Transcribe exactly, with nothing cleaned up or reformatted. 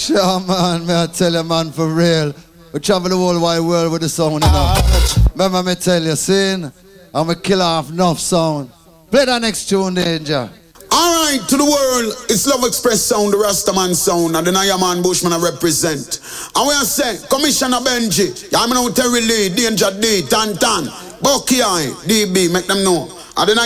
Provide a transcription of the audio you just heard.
Sure, man, me I tell you, man, for real. We travel the whole wide world with the sound, you know. Remember me tell you, sin, I'm a killer off enough sound. Play that next tune, Danger. Alright, to the world, it's Love Express sound, the Rastaman sound, and the Nayaman Bushman I represent. And we are saying, Commissioner Benji, I'm now Terry Lee, Danger D, Tan Tan, Bucky I, D B, make them know. And the